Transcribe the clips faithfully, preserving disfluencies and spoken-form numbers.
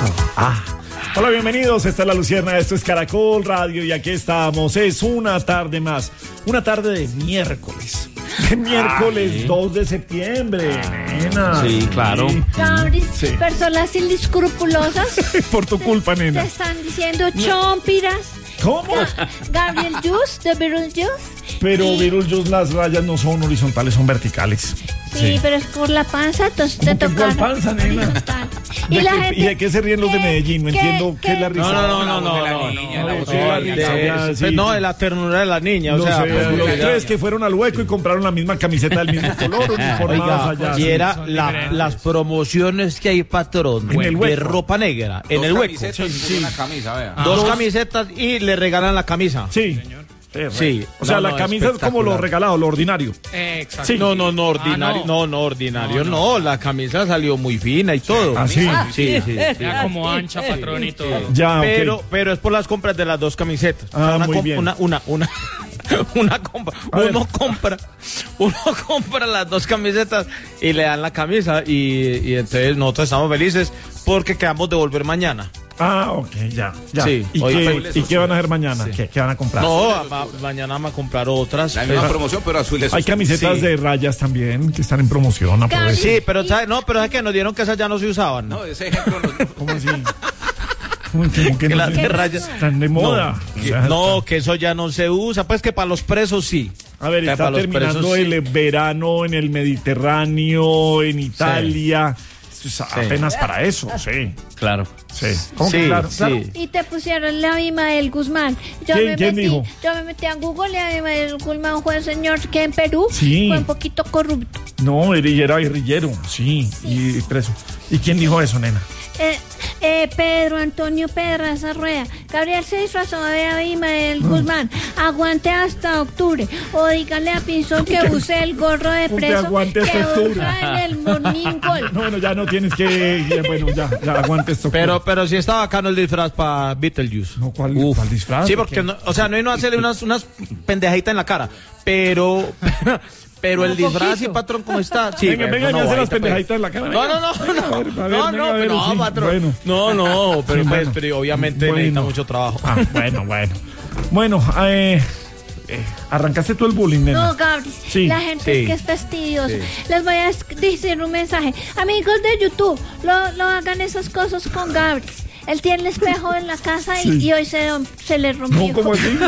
Ah. Hola, bienvenidos, esta es La Lucierna, esto es Caracol Radio y aquí estamos, es una tarde más, una tarde de miércoles, de miércoles Ay. dos de septiembre, nena. Sí, claro. Gabri, Sí. personas inescrupulosas. Por tu culpa, Te nena. están diciendo chompiras. ¿Cómo? Gabriel Juice, de Beetlejuice. Pero Y- Beetlejuice, las rayas no son horizontales, son verticales. Sí, pero es por la panza, entonces te ¿Cómo que toca. cuál panza, nena? horizontal. ¿De Y la qué- gente. ¿Y de qué se ríen los de ¿Qué- Medellín? No qué- entiendo qué es la qué- risa. No, no, no, no, de la no, niña, no, la no, voz de la de- risa, de- ya, sí. no, de la ternura de la niña, o No sea, sé, pues, los ya- tres que fueron al hueco y compraron la misma camiseta del mismo color, uniformados Oiga, allá. y sí. era la- las promociones que hay, patrón, En el de hueco. ropa negra, en Dos el hueco. camisetas y una camisa, vea. Dos Dos. camisetas y le regalan la camisa. Sí. Sí. O sea, No, la no, camisa es como lo espectacular. regalado, lo ordinario. Exacto. Sí. No, no, no, ordinario, Ah, no. no, ordinario, no. la camisa salió muy fina y todo. ¿Ah, sí? Sí, sí, sí. Ya como ancha, patrón y todo. Ya, ok. Pero, pero es por las compras de las dos camisetas. Ah, una, muy com- bien. una, una, una, una compra. A ver. Uno compra, uno compra las dos camisetas y le dan la camisa y, y entonces nosotros estamos felices porque quedamos de volver mañana. Ah, ok, ya, ya. Sí. ¿Y, Oye, qué, ¿Y qué van a hacer mañana? ¿Qué, qué van a comprar? No, ma- mañana vamos a comprar otras. La misma pero- promoción, pero azules. Hay camisetas Sí. de rayas también que están en promoción. aprovechen. Sí, pero ¿sabe? No, pero es que nos dieron que esas ya no se usaban. No, ese ejemplo no. ¿Cómo así? ¿Cómo que, cómo que Que no las se- de rayas. están de moda? No, O sea, no, está- que eso ya no se usa. Pues que para los presos sí. A ver, Que está para los terminando presos, sí. el verano en el Mediterráneo, en Italia. Esto es apenas para eso, sí. Claro. Sí. ¿Cómo que Sí, claro? sí. Claro. Y te pusieron la Abimael Guzmán. Yo ¿Quién- me quién metí, dijo? Yo me metí a Google y Abimael Guzmán fue un señor que en Perú Sí. fue un poquito corrupto. No, él era guerrillero, sí, y preso. ¿Y quién dijo eso, nena? Eh, eh, Pedro Antonio Pedraza Rueda. Gabriel se disfrazó de Abimael Mm. Guzmán. Aguante hasta octubre. O dígale a Pinzón que use el gorro de ¿Cómo que preso aguante que hasta octubre? usa en el Morning Call. No, bueno, ya no tienes que. ya, bueno, ya, ya aguante esto. Pero, pero sí está bacano el disfraz para Beetlejuice. No, ¿cuál, Uf. cuál disfraz? Sí, porque, no, o sea, no hay no hacerle unas, unas pendejitas en la cara, pero, pero el Un disfraz poquito. y patrón, ¿cómo está? Sí, venga, pues, venga, no, me hace las ahorita, pues. pendejaditas en la cara. No, no, no, Venga, no, a ver, a ver, no, venga, no, a ver, no, sí, patrón. bueno. No, no, pero, Sí, pues, bueno. pero obviamente Bueno. necesita mucho trabajo. Ah, bueno, bueno. Bueno, eh, eh, arrancaste tú el bullying, nena. No, Gabri, Sí, la gente sí, es que es fastidiosa. sí. Les voy a es- decir un mensaje. Amigos de YouTube, no, no hagan esas cosas con Gabri. Él tiene el espejo en la casa y, Sí. y hoy se, se le rompió. No, ¿cómo así?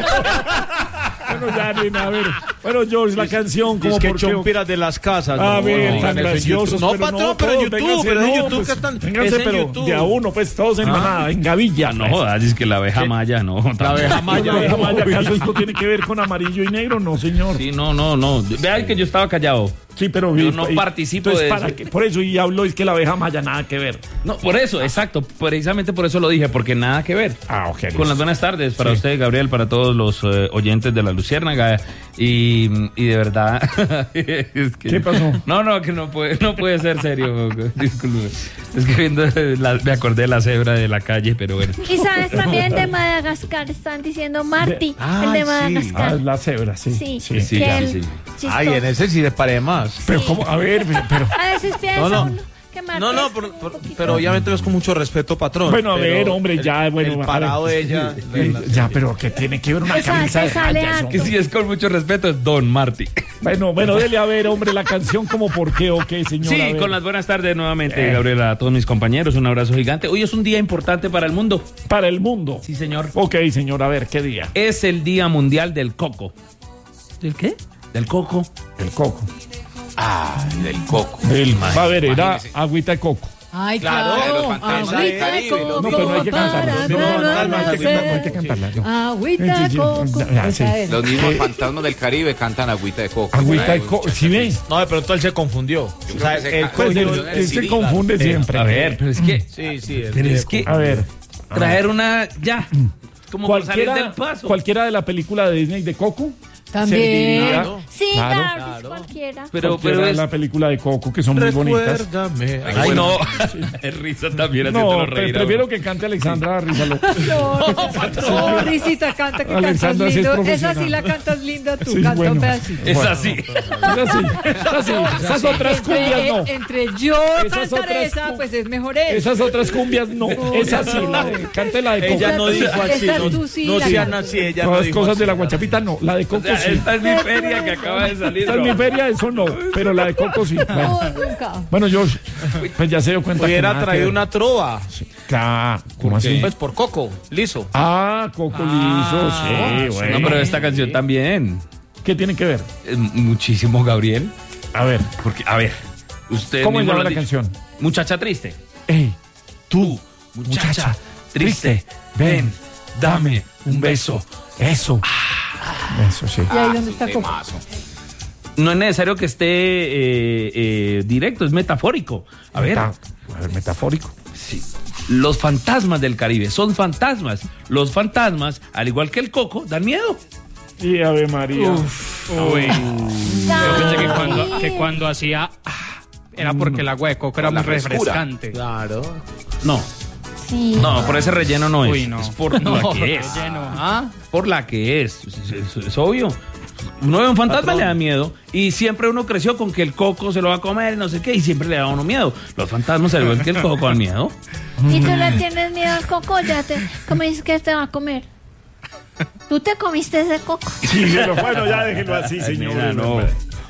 Bueno, ya, nena, a ver. Bueno, George, la canción, como Es que por qué? chompiras de las casas. A no, ver, no, tan eso en graciosos, YouTube. No, pero patrón, no, pero en todos, YouTube, vénganse, pero en no, YouTube pues, que están. vénganse, es en pero YouTube. de a uno, pues, todos en manada, en gavilla. No, pues. jodas, es que la abeja maya, no. La abeja maya. La abeja maya, ¿acaso esto tiene que ver con amarillo y negro? No, señor. Sí, no, no, no. Vean que yo estaba callado. Sí, pero Yo y- no y- participo entonces, de para eso. que- por eso y hablo es que la abeja maya nada que ver. No, por eso, exacto. Precisamente por eso lo dije, porque nada que ver. Ah, ok. Con las buenas tardes para Sí. usted, Gabriel, para todos los eh, oyentes de La Luciérnaga. Y, y de verdad. es que- ¿Qué pasó? No, no, que no puede, no puede ser serio. Disculpe. Es que viendo la- me acordé de la cebra de la calle, pero bueno. Y sabes también de Madagascar, están diciendo Marty, Ay, el de sí. Madagascar. Ah, la cebra, sí. Sí, Sí, sí, que sí, él- sí. chistoso. Ay, en ese sí le paré más. Pero, ¿cómo? A ver, pero. A veces piensa No, no. uno que Marty No, no, es por- un por- poquito- pero obviamente ves con mucho respeto, patrón. Bueno, a Pero ver, hombre, el- ya, bueno. El a parado ver. de ella. Eh, Ya, pero que tiene que ver una Te sale- camisa te de sale rayas, alto. hombre. Que si es con mucho respeto, es Don Marty. Bueno, bueno, dele a ver, hombre, la canción como por qué o qué, señor. Sí, A ver. con las buenas tardes nuevamente, Eh. Gabriela, a todos mis compañeros, un abrazo gigante. Hoy es un día importante para el mundo. Para el mundo. Sí, señor. Ok, señor, a ver, ¿qué día? Es el Día Mundial del Coco. ¿Del qué? Del coco. El coco. Ah, del coco. El, va a ver, era Imagínese. agüita de coco. Ay, Claro, claro. de los fantasmas del Agüita de Caribe, coco los No, pero no hay que cantarla. para No, no, verlo calma, hay que nacer. cantarla, hay que cantarla. no. Agüita Sí, de sí, coco. ya, sí. Esa es. Los mismos fantasmas del Caribe cantan agüita de coco. Agüita de Ay, coco, muchacha, ¿sí ves? No, de pronto él se confundió. O creo sea, que se él ca- Pues cogió- él, Coño, él se sí, confunde siempre. A ver, pero es que Sí, sí. él- Pero es que- A ver. traer una ya, como por salir Cualquiera, del paso. cualquiera de la película de Disney de Coco. También. Serviría. Sí, Claro. Barbie, Claro. cualquiera. Pero, Cualquiera pero de es... la película de Coco, que son muy bonitas. Recuérdame. Ay, no. Es risa también No, haciéndolo pre- reír. prefiero que cante Alexandra Rizalo. No, Risita, canta que cantas Alexandra sí es lindo. Esa profesional. sí la cantas linda tú, Sí, canta bueno. un pedacito. Es Bueno. así. Es así, es así. Esas otras cumbias Entre, no. entre yo Esas cantar otras esa, cu- pues es mejor esa. Esas otras cumbias no. Esa sí, la de, cante la de Coco. Ella no dijo así. Esa No, tú sí no la sean cantas. así, ella no Todas dijo cosas así. de la guachapita no. La de O Coco sea, sí. esta es mi feria que acaba de salir. Esta es mi ¿no? feria, eso no. Pero la de Coco sí. Bueno, No, nunca. bueno Josh, pues ya se dio cuenta que Hubiera nada que traído ver. una trova. Ca- ¿Cómo así? Pues por Coco, liso. Ah, Coco liso, sí, bueno. No, pero esta canción también. ¿Qué tiene que ver? Es muchísimo, Gabriel. A ver, Porque, a ver, usted ¿cómo mismo llama lo la ha dicho. canción? Muchacha triste. Ey, tú, Muchacha triste, ven, dame un beso. Eso. Eso sí. ¿Y ahí dónde está Coco? Temazo. No es necesario que esté eh, eh, directo, es metafórico. A ver, Meta- a ver, metafórico. sí. Los fantasmas del Caribe son fantasmas. Los fantasmas, al igual que el coco, dan miedo. Y Ave María. Uy. Yo pensé que cuando, que cuando hacía ah, era porque el agua de coco era La muy frescura. refrescante. Claro. No, Sí. no, por ese relleno no es. Uy, no. Es por No, la que es. relleno, ¿ah? Por la que es. Es, es- es obvio. Uno ve un fantasma, le da miedo. Y siempre uno creció con que el coco se lo va a comer y no sé qué. Y siempre le da a uno miedo. Los fantasmas, al igual que el coco, dan miedo. ¿Y tú le tienes miedo al coco? Ya te, ¿cómo dices que te va a comer? ¿Tú te comiste ese coco? Sí, pero bueno, ya déjenlo así, Ay, señor. nena, no.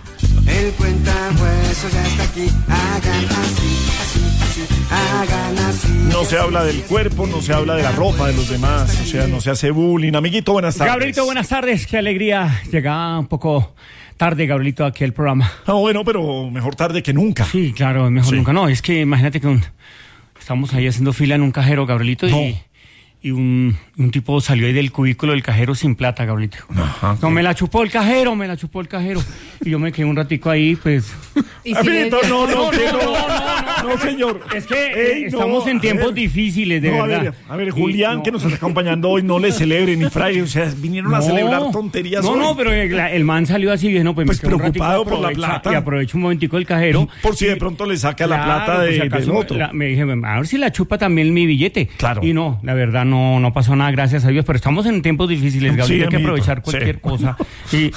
El cuentahuesos ya está aquí. Hagan así, así, así. Hagan así. No se habla del cuerpo, no se habla de la ropa de los demás, o sea, no se hace bullying. Amiguito, buenas tardes. Gabrielito, buenas tardes, qué alegría. Llegaba un poco tarde, Gabrielito, aquí al programa. No, bueno, pero mejor tarde que nunca. Sí, claro, mejor Sí. nunca. No, es que imagínate que un- estamos ahí haciendo fila en un cajero, Gabrielito, No. y, y un, un tipo salió ahí del cubículo del cajero sin plata, Gabrielito. Ajá. No, me la chupó el cajero, me la chupó el cajero. Y yo me quedé un ratico ahí, pues... Y Amiguito, silencio. no, no, No, que no, no, no, no, señor. Es que eh, Ey, no, estamos en a tiempos ver. difíciles, de No, a verdad. ver, a ver, Y Julián, no. que nos está acompañando hoy, no le celebre ni fraile, o sea, vinieron a No. celebrar tonterías No, hoy. no, pero el, la- el man salió así y dije, no, pues, Pues me quedo un ratico, preocupado por la aprovecha- plata. Y aprovecho un momentico el cajero. Por si de pronto le saca la Claro, plata por de, si acaso del otro. la- me dije, a ver si la chupa también mi billete. Claro. Y no, la verdad no, no pasó nada, gracias a Dios, pero estamos en tiempos difíciles, Gabriel, Sí, hay que amiguito, aprovechar cualquier sí. cosa. Y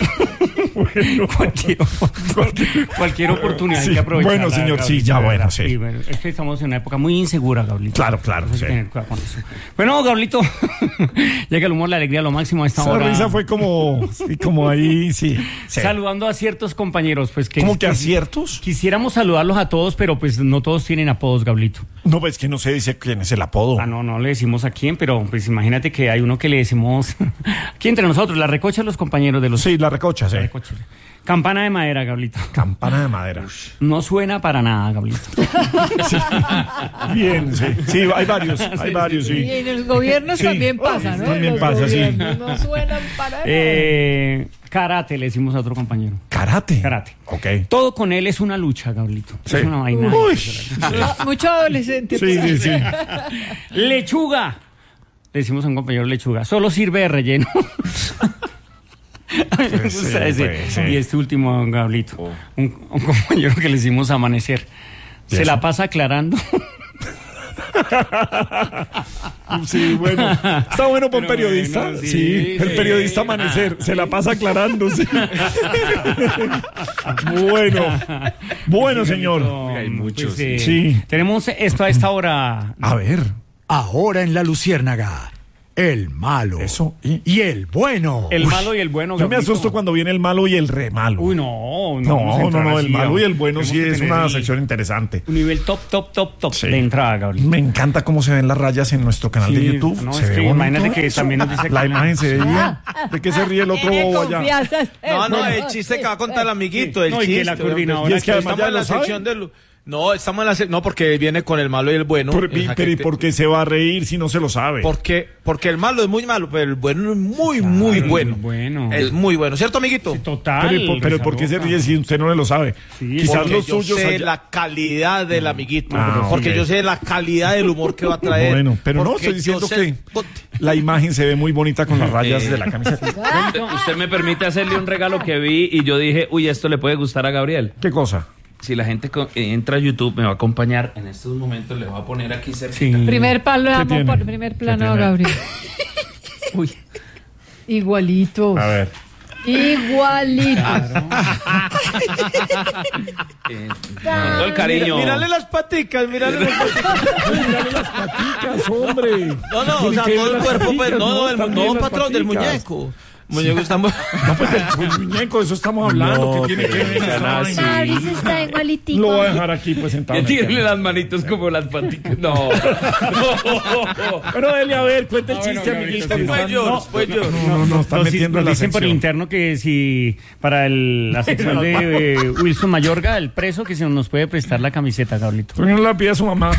cualquier, cualquier oportunidad hay Sí, que aprovechar. bueno, señor, sí, ya, bueno, sí. bueno, es que estamos en una época muy insegura, Gabrielito. Claro, claro, Entonces hay sí. que tener cuidado con eso. Bueno, Gabrielito, llega el humor, la alegría, lo máximo a esta Esa hora. risa fue como, sí, como ahí, sí. sí. Saludando a ciertos compañeros, pues que... ¿Cómo que aciertos? Quisiéramos saludarlos a todos, pero pues no todos tienen apodos, Gabrielito. No, pues que no se dice quién es el apodo. Ah, no, no le decimos a quién, pero pues imagínate que hay uno que le decimos aquí entre nosotros, la recocha de los compañeros de los Sí, la recocha, sí. recochas. Campana de madera, Gabrielito. Campana de madera. No suena para nada, Gabrielito. Bien, sí. Sí, hay varios, hay varios, Y sí. en los gobiernos Sí. también pasa, ¿no? También Los pasa, sí. gobiernos no suenan para nada. Eh, karate, le decimos a otro compañero. Karate. Karate. Ok. Todo con él es una lucha, Gabrielito. Sí. Es una vaina. Uy. Mu- Mucho adolescente. Sí, sí, sí. Lechuga. Le decimos a un compañero lechuga. Solo sirve de relleno. A mí me Pues gusta sí, ese. pues sí. Y este último, Gabrielito. Un, un compañero que le hicimos amanecer. ¿Y Se eso? la pasa aclarando. Sí, bueno. Está bueno para un Pero periodista. bueno, sí, sí, el sí. periodista amanecer. Se la pasa aclarando, sí. Bueno. Bueno, señor. Hay muchos, eh, sí. Tenemos esto a esta hora. A ver. Ahora en La Luciérnaga, el malo Eso. Y, el bueno. El malo y el bueno. yo me Gabrielito. asusto cuando viene el malo y el re malo. Uy, no. No, vamos a no, entrar no, así, el malo y el bueno tenemos sí que es tener una el- sección interesante. Un nivel top, top, top, top Sí. de entrada, Gabriel. Me encanta cómo se ven las rayas en nuestro canal de Sí, YouTube. no, se es ve que bonito imagínate que eso. también nos dice La que- imagen se ve bien. ¿De qué se ríe el otro Tiene bobo allá? confianza este No, no, hermano. el chiste que va a contar el amiguito, el No, y que chiste. la coordinadora Y es que además Estamos ya en la lo sabe. sección del... No, estamos en la... se- No, porque viene con el malo y el bueno. Por- El pero ¿y jaquete. por qué se va a reír si no se lo sabe? Porque, porque el malo es muy malo, pero el bueno es muy, muy Claro, bueno. muy bueno. Es muy bueno, ¿cierto, amiguito? Total. Pero, ¿y por- pero ¿por qué se ríe si usted no le lo sabe? Sí, Quizás Porque los yo suyos sé allá- la calidad del amiguito. Ah, porque ok. yo sé la calidad del humor que va a traer. Bueno, pero no, porque estoy diciendo yo sé- que la imagen se ve muy bonita con las rayas de la camiseta. Usted me permite hacerle un regalo que vi y yo dije, uy, esto le puede gustar a Gabriel. ¿Qué cosa? Si la gente co- entra a YouTube, me va a acompañar en estos momentos, le voy a poner aquí cerca. Sí. Primer plano, tiene? por primer plano, tiene? Gabriel. Uy. Igualitos. A ver. Igualitos. Eh, con todo el cariño. Mírale las paticas, mírale las paticas. Mírale las paticas, hombre. No, no, o sea, Tiene que todo ver el las cuerpo, pues, paticas, no, no, el, también no, las patrón, del paticas. muñeco. Muñeco está muy... No, pues del pues, muñeco, de eso estamos hablando. No, ¿Qué tiene que ver pero esa nada, vaina? Mauricio está igualitico. Lo voy a dejar aquí pues sentado. en el Tiene piano. las manitos como las paticas. No. Bueno, Dele, a ver, cuente el Ah, chiste, bueno, amiguito. Gabrielito, sí. Fue No, George, fue George. No, no, no, está Nos, metiendo nos en la dicen por el sección. interno que si para el- la sección de eh, Wilson Mayorga, el preso, que se nos puede prestar la camiseta, Gabrielito. ¿Por qué no la pide a su mamá?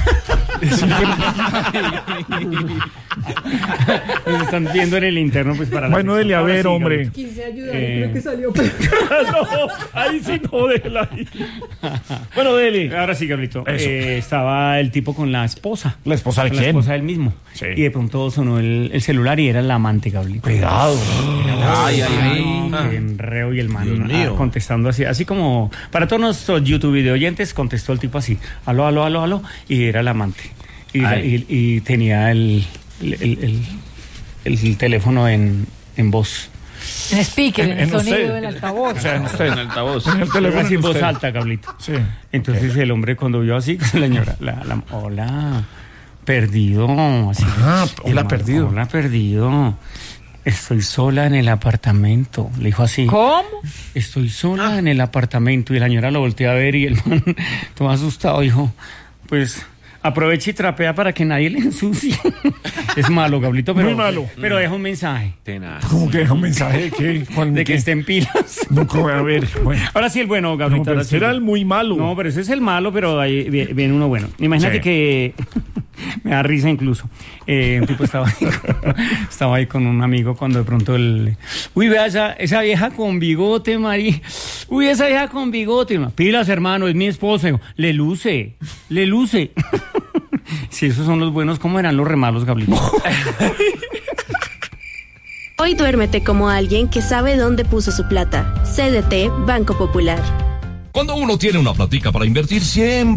Nos están viendo en el interno, pues para la Bueno, sección. Dele, a Ahora ver, sí, hombre. Gabrielito. Quise ayudar, Eh. creo que salió. No, ahí sí no, déjela ahí. Bueno, Dele. Ahora sí, Gabrielito. Eso. Eh, estaba el tipo con la esposa. ¿La esposa de Con la quién? esposa del mismo. Sí. Y de pronto sonó el, el celular y era la amante, Gabrielito. Cuidado. Ay, ay, ay. No, qué enreo y el man Dios mío. ah, contestando así, así como para todos nuestros YouTube video oyentes, contestó el tipo así, aló, aló, aló, aló, y era el amante. Y, la- y- y tenía el, el, el- el- el teléfono en, en voz. En speaker, en, En- el en sonido usted. del altavoz. O sea, en usted. En altavoz. En el Pero teléfono. así en en voz usted. alta, Gablito. Sí. Entonces el hombre cuando vio así, la señora, la, la- hola, perdido. Así, Ah, el hola, man, perdido. Hola, perdido. Estoy sola en el apartamento. Le dijo así. ¿Cómo? Estoy sola en el apartamento. Y la señora lo volteó a ver y el man, todo asustado, dijo, pues aprovecha y trapea para que nadie le ensucie. Es malo, Gablito, pero, Muy malo. pero deja un mensaje Tenaz. ¿Cómo que deja un mensaje de qué? ¿Cuál- de que qué? estén pilas. Nunca voy a ver. Bueno. Ahora sí el bueno, No, Gablito. pero ahora sí ese era el muy malo. No, pero ese es el malo, pero ahí vi- viene uno bueno. Imagínate Sí. que me da risa incluso. Eh, un tipo estaba ahí, con, estaba ahí con un amigo cuando de pronto el... Uy, vea esa, esa vieja con bigote, Mari. Uy, esa vieja con bigote. Pilas, hermano, es mi esposa. Digo, le luce, le luce. Si esos son los buenos, ¿cómo eran los remalos, Gablito? Hoy duérmete como alguien que sabe dónde puso su plata. C D T Banco Popular. Cuando uno tiene una platica para invertir, siempre